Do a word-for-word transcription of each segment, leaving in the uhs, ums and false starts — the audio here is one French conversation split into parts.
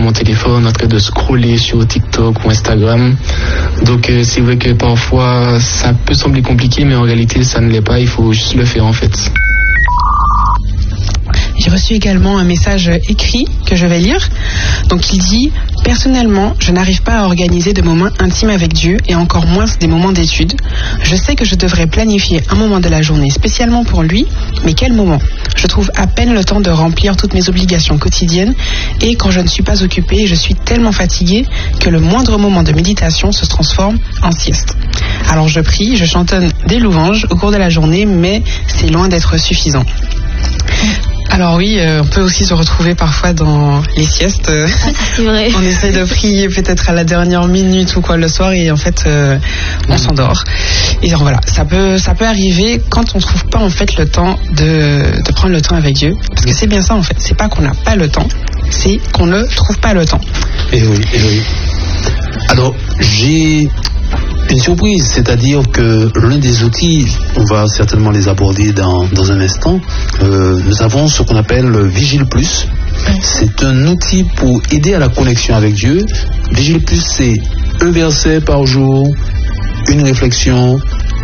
mon téléphone en train de scroller sur TikTok ou Instagram. Donc euh, c'est vrai que parfois ça peut sembler compliqué, mais en réalité ça ne l'est pas, il faut juste le faire en fait. J'ai reçu également un message écrit que je vais lire. Donc il dit: personnellement, je n'arrive pas à organiser de moments intimes avec Dieu et encore moins des moments d'études. Je sais que je devrais planifier un moment de la journée spécialement pour lui, mais quel moment? Je trouve à peine le temps de remplir toutes mes obligations quotidiennes et quand je ne suis pas occupée, je suis tellement fatiguée que le moindre moment de méditation se transforme en sieste. Alors je prie, je chantonne des louanges au cours de la journée, mais c'est loin d'être suffisant. Alors oui, euh, on peut aussi se retrouver parfois dans les siestes. Euh, c'est vrai. On essaie de prier peut-être à la dernière minute ou quoi le soir et en fait euh, on s'endort. Et alors voilà, ça peut ça peut arriver quand on trouve pas en fait le temps de de prendre le temps avec Dieu, parce que c'est bien ça en fait. C'est pas qu'on n'a pas le temps, c'est qu'on ne trouve pas le temps. Et oui, et oui. Alors j'ai une surprise, c'est-à-dire que l'un des outils, on va certainement les aborder dans, dans un instant, euh, nous avons ce qu'on appelle Vigile Plus. C'est un outil pour aider à la connexion avec Dieu. Vigile Plus, c'est un verset par jour, une réflexion,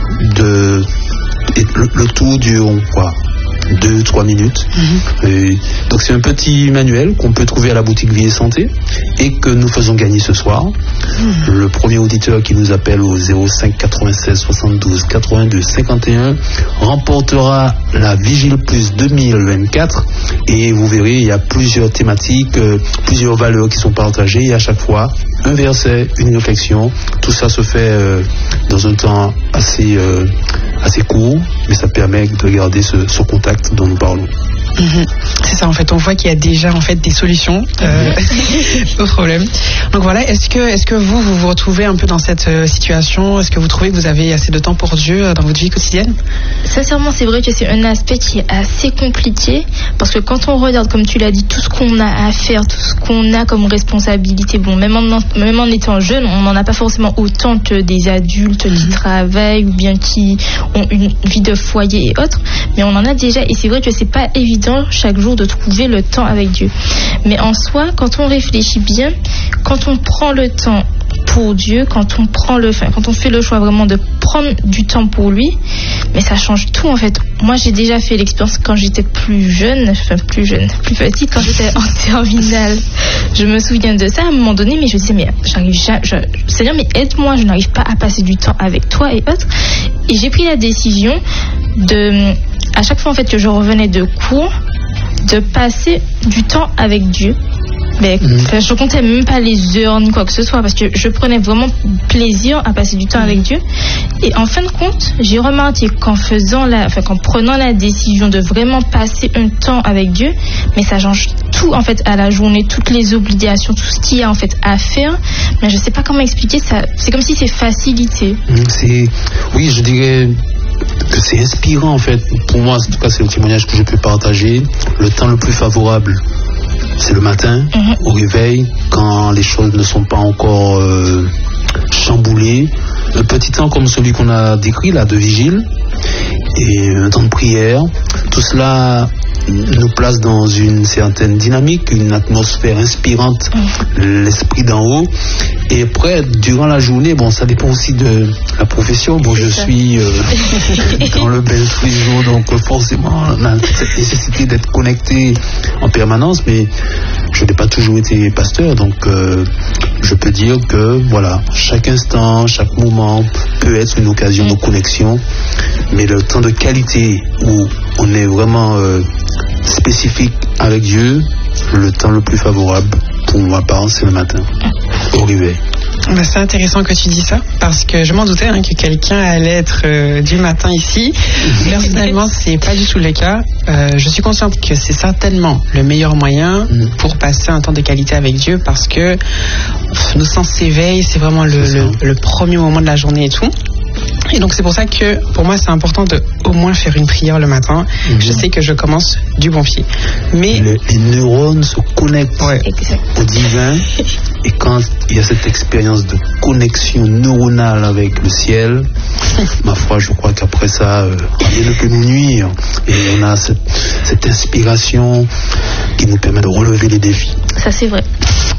de, et le, le tout dure quoi, deux, trois minutes. Mm-hmm. Et donc c'est un petit manuel qu'on peut trouver à la boutique Vie et Santé et que nous faisons gagner ce soir. Mm-hmm. Le premier auditeur qui nous appelle au zéro cinq quatre-vingt-seize soixante-douze quatre-vingt-deux cinquante et un remportera la Vigile Plus deux mille vingt-quatre et vous verrez, il y a plusieurs thématiques, euh, plusieurs valeurs qui sont partagées et à chaque fois un verset, une réflexion. Tout ça se fait euh, dans un temps assez, euh, assez court, mais ça permet de garder ce, ce contact dont nous parlons. Mmh, c'est ça en fait, on voit qu'il y a déjà en fait des solutions euh, au problème. Donc voilà, est-ce que, est-ce que vous, vous vous retrouvez un peu dans cette euh, situation? Est-ce que vous trouvez que vous avez assez de temps pour Dieu euh, dans votre vie quotidienne? Sincèrement, c'est vrai que c'est un aspect qui est assez compliqué parce que quand on regarde, comme tu l'as dit, tout ce qu'on a à faire, tout ce qu'on a comme responsabilité, bon, même en, même en étant jeune, on n'en a pas forcément autant que des adultes qui mmh. travaillent ou bien qui ont une vie de foyer et autres, mais on en a déjà et c'est vrai que c'est pas évident chaque jour de trouver le temps avec Dieu. Mais en soi, quand on réfléchit bien, quand on prend le temps pour Dieu, quand on prend le, enfin, quand on fait le choix vraiment de prendre du temps pour lui, mais ça change tout en fait. Moi, j'ai déjà fait l'expérience quand j'étais plus jeune, enfin plus jeune, plus petite, quand j'étais en terminale. Je me souviens de ça à un moment donné, mais je disais mais j'arrive, je, c'est-à-dire mais aide-moi, je n'arrive pas à passer du temps avec toi et autres. Et j'ai pris la décision de, à chaque fois en fait que je revenais de cours, de passer du temps avec Dieu. Mais mmh. je comptais même pas les heures ni quoi que ce soit parce que je prenais vraiment plaisir à passer du temps mmh. avec Dieu. Et en fin de compte, j'ai remarqué qu'en faisant la, enfin qu'en prenant la décision de vraiment passer un temps avec Dieu, mais ça change tout en fait à la journée, toutes les obligations, tout ce qu'il y a en fait à faire. Mais je sais pas comment expliquer ça. C'est comme si c'est facilité. Mmh, c'est, oui, je dirais que c'est inspirant en fait. Pour moi, en tout cas, c'est le témoignage que je peux partager. Le temps le plus favorable, c'est le matin, mmh. au réveil, quand les choses ne sont pas encore euh, chamboulées. Un petit temps comme celui qu'on a décrit là, de vigile, et un temps de prière. Tout cela nous place dans une certaine dynamique, une atmosphère inspirante, mmh. l'esprit d'en haut. Et après, durant la journée, bon, ça dépend aussi de la profession. Bon, je suis euh, dans le bel tous les jours, donc forcément, on a cette nécessité d'être connecté en permanence, mais je n'ai pas toujours été pasteur, donc euh, je peux dire que, voilà, chaque instant, chaque moment peut être une occasion de connexion, mais le temps de qualité où on est vraiment euh, spécifique avec Dieu, le temps le plus favorable pour ma part, c'est le matin, au réveil. Ben, c'est intéressant que tu dis ça, parce que je m'en doutais hein, que quelqu'un allait être euh, du matin ici. Personnellement, c'est pas du tout le cas. Euh, je suis consciente que c'est certainement le meilleur moyen mmh. pour passer un temps de qualité avec Dieu, parce que pff, nos sens s'éveillent, c'est vraiment le, c'est le, le premier moment de la journée et tout. Et donc c'est pour ça que pour moi c'est important de au moins faire une prière le matin. Mmh. Je sais que je commence du bon pied. Mais le, les neurones se connectent ouais. au divin. Et quand il y a cette expérience de connexion neuronale avec le ciel, ma foi, je crois qu'après ça, euh, rien ne peut nous nuire. Et on a cette, cette inspiration qui nous permet de relever les défis. Ça c'est vrai.